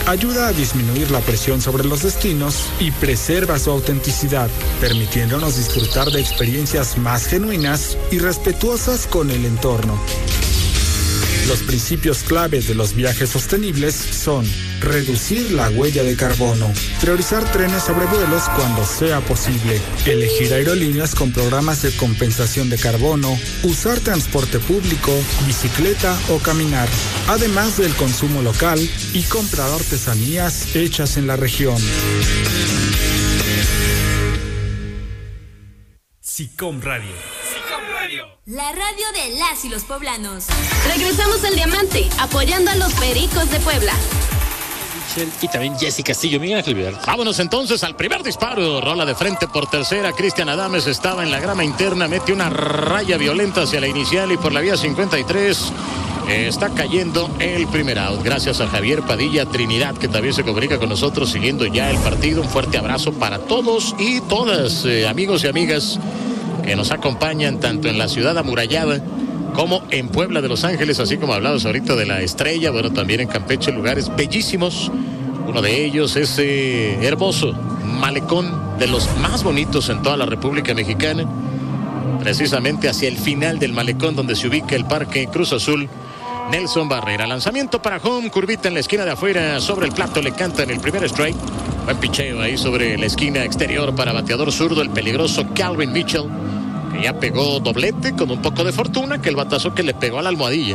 ayuda a disminuir la presión sobre los destinos y preserva su autenticidad, permitiéndonos disfrutar de experiencias más genuinas y respetuosas con el entorno. Los principios claves de los viajes sostenibles son reducir la huella de carbono, priorizar trenes sobre vuelos cuando sea posible, elegir aerolíneas con programas de compensación de carbono, usar transporte público, bicicleta o caminar, además del consumo local y comprar artesanías hechas en la región. SICOM Radio. La radio de las y los poblanos. Regresamos al Diamante, apoyando a los Pericos de Puebla. Y también Jessy Castillo, Miguel Ángel Villar. Vámonos entonces al primer disparo. Rola de frente por tercera. Cristian Adames estaba en la grama interna. Mete una raya violenta hacia la inicial y por la vía 53 está cayendo el primer out. Gracias a Javier Padilla Trinidad, que también se comunica con nosotros siguiendo ya el partido. Un fuerte abrazo para todos y todas, amigos y amigas que nos acompañan tanto en la ciudad amurallada como en Puebla de Los Ángeles, así como hablamos ahorita de la Estrella, bueno, también en Campeche, lugares bellísimos. Uno de ellos es hermoso malecón, de los más bonitos en toda la República Mexicana, precisamente hacia el final del malecón donde se ubica el Parque Cruz Azul. Nelson Barrera, lanzamiento para home, curvita en la esquina de afuera, sobre el plato le canta en el primer strike. Buen picheo ahí sobre la esquina exterior para bateador zurdo, el peligroso Calvin Mitchell, que ya pegó doblete con un poco de fortuna, que el batazo que le pegó a la almohadilla.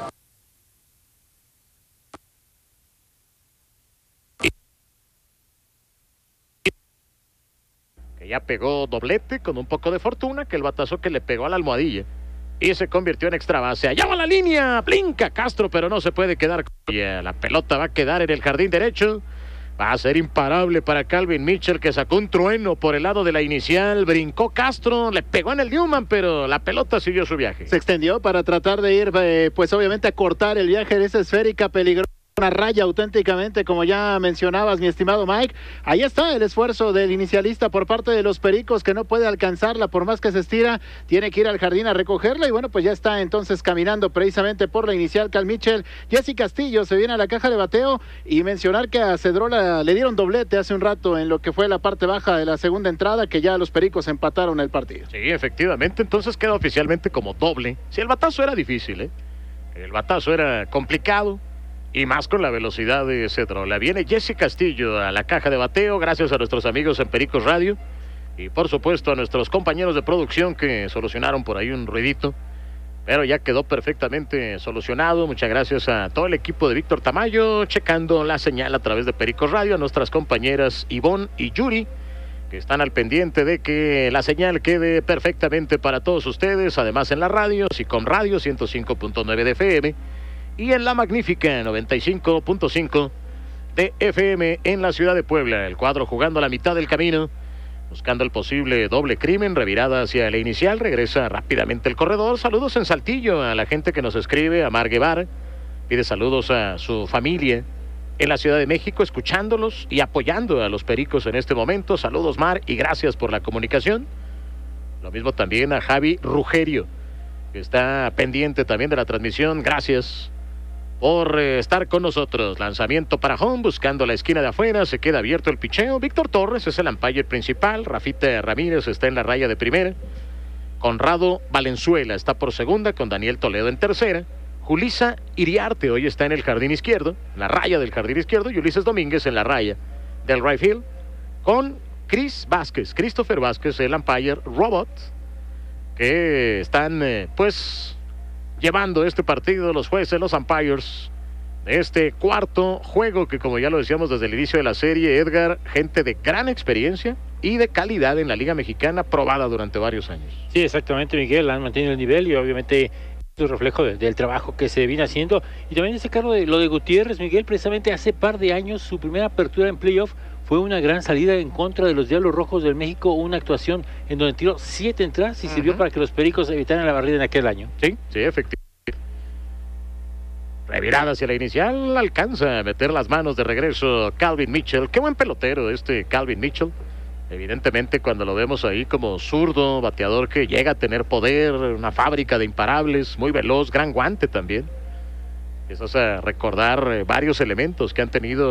Que ya pegó doblete con un poco de fortuna, que el batazo que le pegó a la almohadilla. Y se convirtió en extra base. Allá va la línea, brinca Castro, pero no se puede quedar. La pelota va a quedar en el jardín derecho. Va a ser imparable para Calvin Mitchell, que sacó un trueno por el lado de la inicial. Brincó Castro, le pegó en el Newman, pero la pelota siguió su viaje. Se extendió para tratar de ir, pues obviamente a cortar el viaje de esa esférica peligrosa. Una raya auténticamente, como ya mencionabas, mi estimado Mike. Ahí está el esfuerzo del inicialista por parte de los Pericos, que no puede alcanzarla por más que se estira, tiene que ir al jardín a recogerla y bueno, pues ya está entonces caminando precisamente por la inicial Cal Mitchell. Jessy Castillo se viene a la caja de bateo y mencionar que a Cedrola le dieron doblete hace un rato en lo que fue la parte baja de la segunda entrada, que ya los Pericos empataron el partido. Sí, efectivamente, entonces queda oficialmente como doble. Si el batazo era difícil, el batazo era complicado. Y más con la velocidad de Cedrola. Viene Jessy Castillo a la caja de bateo, gracias a nuestros amigos en Pericos Radio. Y por supuesto a nuestros compañeros de producción que solucionaron por ahí un ruidito. Pero ya quedó perfectamente solucionado. Muchas gracias a todo el equipo de Víctor Tamayo, checando la señal a través de Pericos Radio. A nuestras compañeras Ivonne y Yuri, que están al pendiente de que la señal quede perfectamente para todos ustedes. Además en la radio, SICOM Radio 105.9 de FM. Y en la magnífica 95.5 de FM en la ciudad de Puebla. El cuadro jugando a la mitad del camino, buscando el posible doble crimen, revirada hacia la inicial, regresa rápidamente el corredor. Saludos en Saltillo a la gente que nos escribe, a Mar Guevara, pide saludos a su familia en la Ciudad de México, escuchándolos y apoyando a los Pericos en este momento. Saludos, Mar, y gracias por la comunicación. Lo mismo también a Javi Rugerio, que está pendiente también de la transmisión. Gracias por estar con nosotros. Lanzamiento para home, buscando la esquina de afuera, se queda abierto el picheo. Víctor Torres es el umpire principal, Rafita Ramírez está en la raya de primera, Conrado Valenzuela está por segunda, con Daniel Toledo en tercera, Julissa Iriarte hoy está en el jardín izquierdo, en la raya del jardín izquierdo, y Ulises Domínguez en la raya del right field, con Christopher Vázquez, el umpire robot, que están pues llevando este partido, los jueces, los umpires, de este cuarto juego que, como ya lo decíamos desde el inicio de la serie, Edgar, gente de gran experiencia y de calidad en la Liga Mexicana, probada durante varios años. Sí, exactamente, Miguel, han mantenido el nivel y obviamente es un reflejo del trabajo que se viene haciendo. Y también ese cargo de lo de Gutiérrez, Miguel, precisamente hace par de años, su primera apertura en playoff fue una gran salida en contra de los Diablos Rojos del México, una actuación en donde tiró 7 entradas y sirvió para que los Pericos evitaran la barrida en aquel año. Sí, efectivamente. Revirada hacia la inicial, alcanza a meter las manos de regreso Calvin Mitchell. Qué buen pelotero este Calvin Mitchell. Evidentemente cuando lo vemos ahí como zurdo, bateador que llega a tener poder, una fábrica de imparables, muy veloz, gran guante también. Empiezas a recordar varios elementos que han tenido